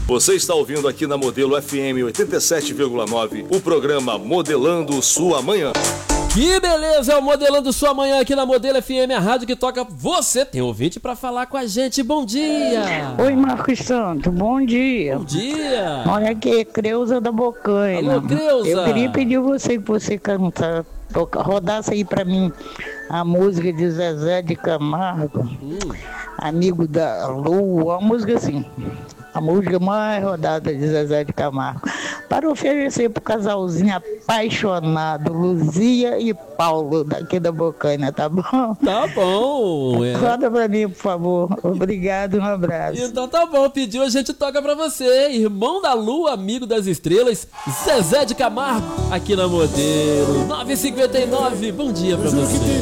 Você está ouvindo aqui na Modelo FM 87,9 o programa Modelando Sua Manhã. Que beleza, é o Modelando Sua Manhã aqui na Modelo FM, a rádio que toca você. Tem ouvinte pra falar com a gente, bom dia. Oi, Marcos Santo, bom dia. Bom dia. Olha aqui, Creuza da Bocaina. Alô, Creuza. Eu queria pedir você cantar, rodasse aí pra mim a música de Zezé de Camargo, Amigo da Lua, uma música assim. A música mais rodada de Zezé de Camargo, para oferecer pro casalzinho apaixonado, Luzia e Paulo, daqui da Bocaina, tá bom? Tá bom. Roda pra mim, por favor. Obrigado, um abraço. Então tá bom, pediu, a gente toca pra você. Irmão da Lua, amigo das estrelas, Zezé de Camargo, aqui na Modelo. 9h59, bom dia pra você.